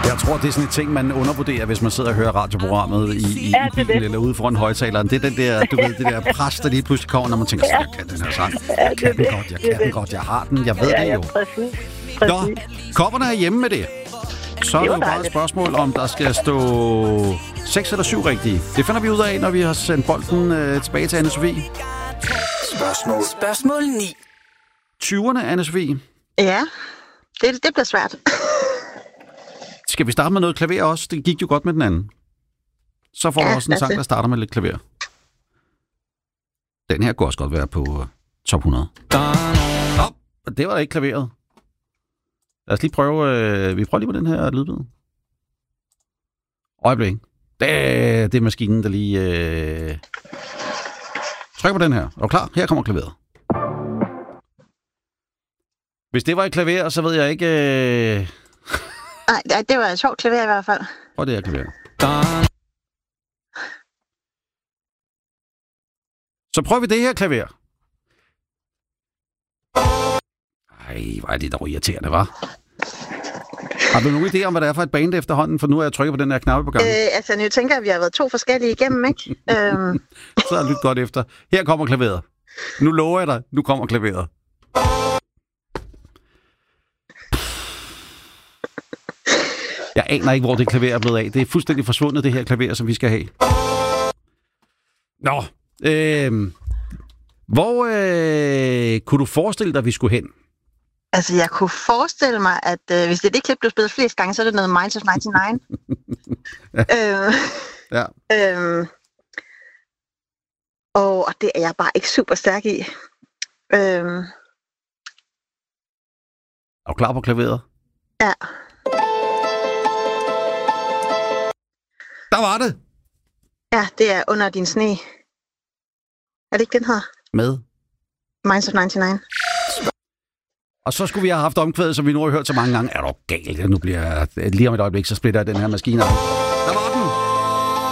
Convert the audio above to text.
Jeg tror, det er sådan en ting, man undervurderer, hvis man sidder og hører radioprogrammet i bilen eller ude foran højtaleren. Det er den der, du ved, det der pres, der lige pludselig kommer, når man tænker, jeg kan den her sang. Jeg kan den godt, jeg har den, jeg ved det jo. Præcis. Nå, kopperne er hjemme med det. Så er det jo bare et spørgsmål, om der skal stå 6 eller 7 rigtige. Det finder vi ud af, når vi har sendt bolden tilbage til Anne-Sophie. Spørgsmål 9. 20'erne, Anne-Sophie. Ja, det bliver svært. Skal vi starte med noget klaver også? Det gik jo godt med den anden. Så får vi også en sang, der starter med lidt klaver. Den her kunne også godt være på top 100. Det var da ikke klaveret. Lad os lige prøve... vi prøver lige på den her lydbid. Øjeblik. Det er maskinen, der lige... Tryk på den her. Er du klar? Her kommer klaveret. Hvis det var et klaver, så ved jeg ikke... Nej, det var et sjovt klaver i hvert fald. Prøv det her klaver. Så prøver vi det her klaver. Ej, hvor er det dog irriterende, hva'? Har du nogen idé om, hvad det er for et band efterhånden? For nu er jeg trykket på den her knappe på gangen. Altså, nu tænker jeg, at vi har været 2 forskellige igennem, ikke? Så har jeg lyttet godt efter. Her kommer klaveret. Nu lover jeg dig, nu kommer klaveret. Jeg aner ikke, hvor det klaver er blevet af. Det er fuldstændig forsvundet, det her klaver, som vi skal have. Nå, hvor kunne du forestille dig, vi skulle hen? Altså, jeg kunne forestille mig, at hvis det er det klip, du spillede flest gange, så er det noget Minds of 99. Ja. Og det er jeg bare ikke super stærk i. Er du klar på klaveret? Ja. Der var det! Ja, det er Under din sne. Er det ikke den her? Med? Minds of 99. Og så skulle vi have haft omkvædet, som vi nu har hørt så mange gange. Er du galt? Nu bliver lige om et øjeblik, så splitter jeg den her maskine af.